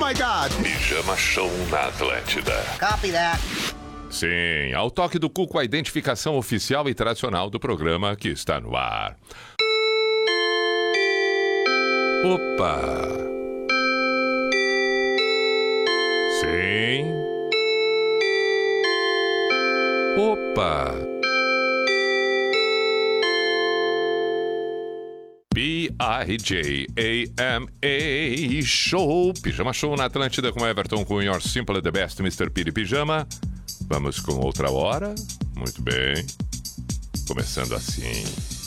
my God! Pijama Show na Atlântida. Copy that. Sim, ao toque do cuco, a identificação oficial e tradicional do programa que está no ar. Opa! Sim. Opa! P-I-J-A-M-A Show, Pijama Show na Atlântida com Everton Cunha, Your Simple the Best, Mr. Piri Pijama. Vamos com outra hora? Muito bem. Começando assim.